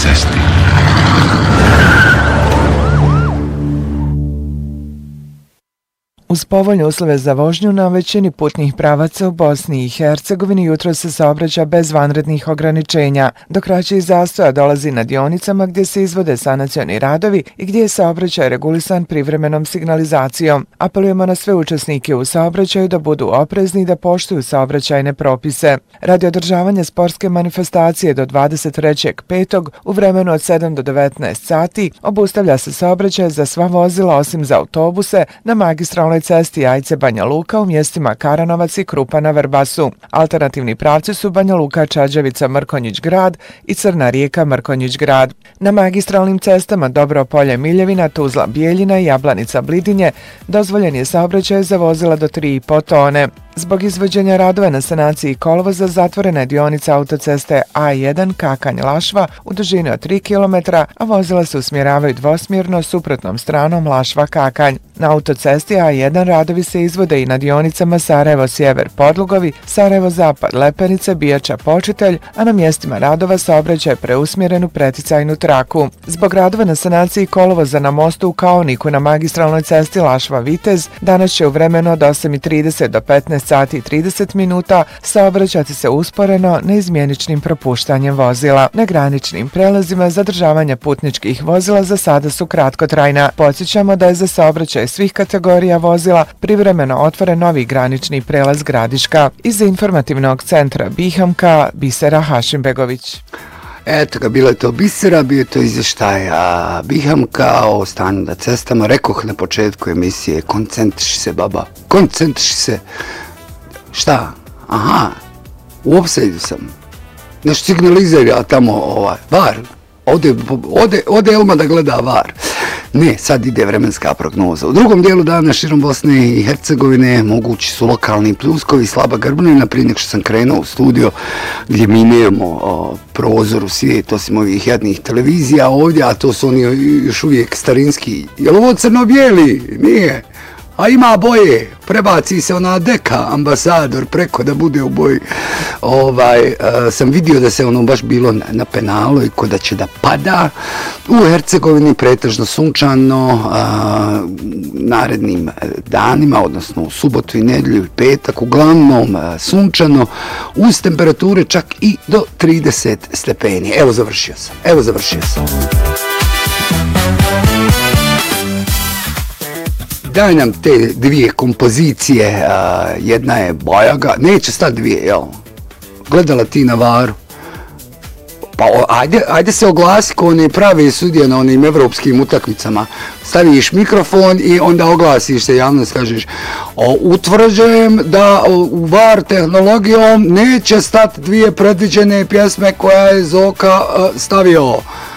cesti. Uz povoljne uslove za vožnju na većini putnih pravaca u Bosni i Hercegovini jutro se saobraća bez vanrednih ograničenja, dok kraći zastoja dolazi na dionicama gdje se izvode sanacioni radovi i gdje je saobraćaj regulisan privremenom signalizacijom. Apelujemo na sve učesnike u saobraćaju da budu oprezni i da poštuju saobraćajne propise. Radi održavanja sportske manifestacije do 23.5. u vremenu od 7 do 19 sati obustavlja se saobraćaj za sva vozila osim za autobuse na magistralnoj cesti Ajce-Banja Luka u mjestima Karanovac i Krupa na Vrbasu. Alternativni pravci su Banja Luka, Čađavica, Mrkonjić grad i Crna Rijeka, Mrkonjić grad. Na magistralnim cestama Dobropolje, Miljevina, Tuzla, Bijeljina i Jablanica, Blidinje dozvoljen je saobraćaj za vozila do 3,5 tone. Zbog izvođenja radova na sanaciji kolovoza zatvorena je dionica autoceste A1 Kakanj-Lašva u dužini od 3 km, a vozila se usmjeravaju dvosmjerno suprotnom stranom Lašva-Kakanj. Na autocesti A1 radovi se izvode i na dionicama Sarajevo-Sjever Podlugovi, Sarajevo-Zapad Lepenice, Bijača Počitelj, a na mjestima radova saobraćaj preusmjeren u preticajnu traku. Zbog radova na sanaciji kolovoza na mostu u Kaoniku na magistralnoj cesti Lašva-Vitez danas će u vremenu od 8:30 do 15 sati i 30 minuta saobraćati se usporeno neizmjeničnim propuštanjem vozila. Na graničnim prelazima zadržavanja putničkih vozila za sada su kratkotrajna. Podsjećamo da je za saobraćaj svih kategorija vozila privremeno otvoren novi granični prelaz Gradiška. Iz informativnog centra Bihamka, Bisera Hašimbegović. Eto ga, bilo je to Bisera, bio je to izvještaj Bihamka o stanju na cestama. Rekoh na početku emisije, koncentriši se baba, koncentriši se. Šta? Aha, u ofsajdu sam. Nešto signalizira tamo VAR. Ode Elma da gleda VAR. Ne, sad ide vremenska prognoza. U drugom dijelu dana širom Bosne i Hercegovine mogući su lokalni pljuskovi, slaba grmlina. Prije nego što sam krenuo u studio gdje mi nemamo prozor u svijet osim ovih jednih televizija ovdje, a to su oni još uvijek starinski. Jel ovo crno-bijeli? Nije. A ima boje, prebaci se ona deka ambasador preko da bude u boji. Sam vidio da se ono baš bilo na penalu i kod da će da pada. U Hercegovini pretežno sunčano, narednim danima, odnosno u subotu i nedjelju i petak, uglavnom sunčano, uz temperature čak i do 30 stepeni. Evo završio sam. Daj nam te dvije kompozicije, jedna je Bajaga, neće stati dvije, jel? Gledala ti na VAR-u? Pa ajde se oglasi ko one prave sudije na onim evropskim utakmicama. Staviš mikrofon i onda oglasiš se javnost, kažeš utvrđujem da u VAR tehnologijom neće stati dvije predviđene pjesme koja je Zoka stavio.